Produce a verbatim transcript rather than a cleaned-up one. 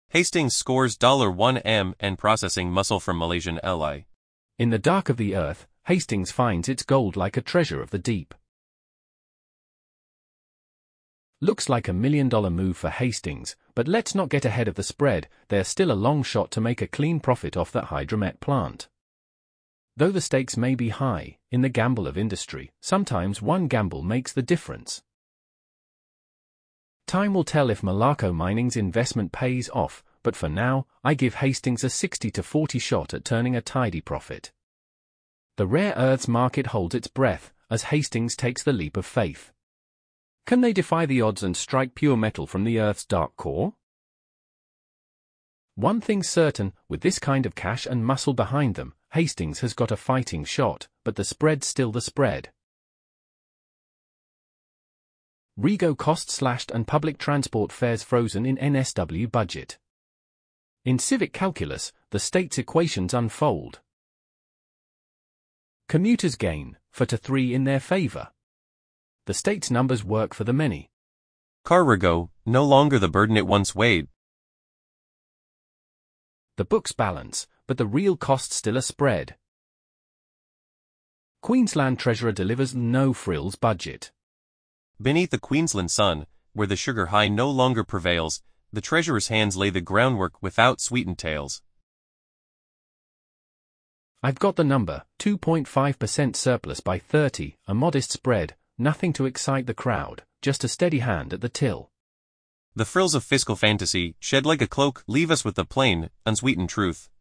Hastings scores one million and processing muscle from Malaysian L I. In the dark of the earth, Hastings finds its gold like a treasure of the deep. Looks like a million-dollar move for Hastings, but let's not get ahead of the spread. There's still a long shot to make a clean profit off that hydromet plant. Though the stakes may be high, in the gamble of industry, sometimes one gamble makes the difference. Time will tell if Malacco Mining's investment pays off, but for now, I give Hastings a sixty to forty shot at turning a tidy profit. The rare earths market holds its breath, as Hastings takes the leap of faith. Can they defy the odds and strike pure metal from the Earth's dark core? One thing's certain, with this kind of cash and muscle behind them, Hastings has got a fighting shot, but the spread's still the spread. Rego cost slashed and public transport fares frozen in N S W budget. In civic calculus, the state's equations unfold. Commuters gain, four to three in their favor. The state's numbers work for the many. Carrego, no longer the burden it once weighed. The books balance, but the real cost's still a spread. Queensland Treasurer delivers no frills budget. Beneath the Queensland sun, where the sugar high no longer prevails, the Treasurer's hands lay the groundwork without sweetened tales. I've got the number, two point five percent surplus by thirty, a modest spread, nothing to excite the crowd, just a steady hand at the till. The frills of fiscal fantasy, shed like a cloak, leave us with the plain, unsweetened truth.